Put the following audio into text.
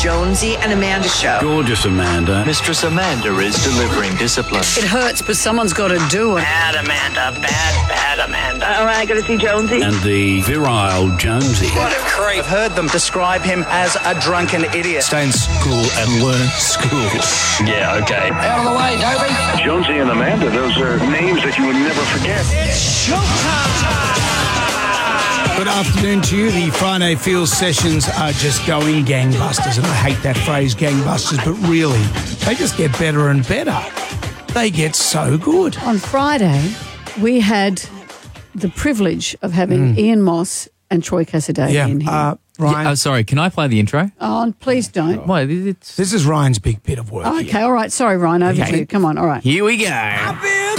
Jonesy and Amanda Show. Gorgeous Amanda. Mistress Amanda is delivering discipline. It hurts, but someone's got to do it. Bad Amanda, bad Amanda. All right, going to see Jonesy. And the virile Jonesy. What a creep. I've heard them describe him as a drunken idiot. Stay in school and learn school. Yeah, okay. Out of the way, Dobie. Jonesy and Amanda, those are names that you would never forget. It's showtime. Good afternoon to you. The Friday Feels sessions are just going gangbusters, and I hate that phrase, gangbusters, but really, they just get better and better. They get so good. On Friday, we had the privilege of having Ian Moss and Troy Cassidy in here. Ryan. Sorry, can I play the intro? Oh, please don't. Well, it's... This is Ryan's big bit of work. Okay, all right. Sorry, Ryan, over to you. Come on, all right. Here we go.